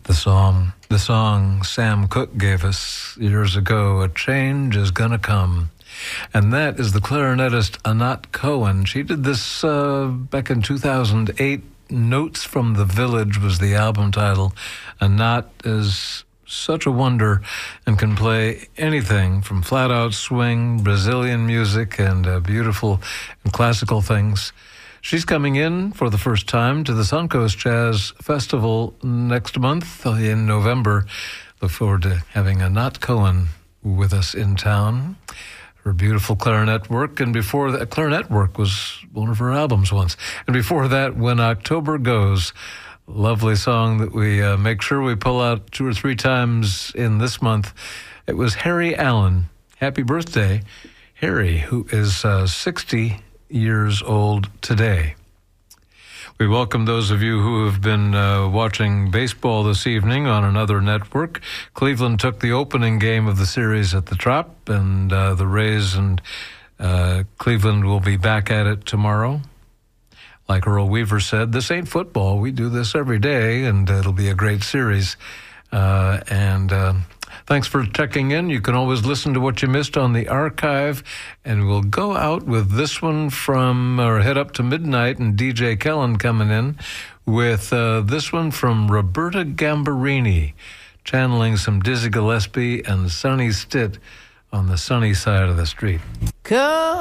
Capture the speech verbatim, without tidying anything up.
The song, the song Sam Cooke gave us years ago, A Change Is Gonna Come. And that is the clarinetist Anat Cohen. She did this uh, back in two thousand eight. Notes from the Village was the album title. Anat is such a wonder and can play anything from flat-out swing, Brazilian music, and uh, beautiful and classical things. She's coming in for the first time to the Suncoast Jazz Festival next month in November. Look forward to having Anat Cohen with us in town. Her beautiful clarinet work, and before that, clarinet work was one of her albums once. And before that, When October Goes, lovely song that we uh, make sure we pull out two or three times in this month. It was Harry Allen. Happy birthday, Harry, who is uh, sixty years old today. We welcome those of you who have been uh, watching baseball this evening on another network. Cleveland took the opening game of the series at the Trop, and uh, the Rays and uh, Cleveland will be back at it tomorrow. Like Earl Weaver said, this ain't football. We do this every day, and it'll be a great series. Uh, and uh, thanks for checking in. You can always listen to what you missed on the archive, and we'll go out with this one from, or head up to midnight, and D J Kellen coming in with uh, this one from Roberta Gambarini, channeling some Dizzy Gillespie and Sonny Stitt on the sunny side of the street. Come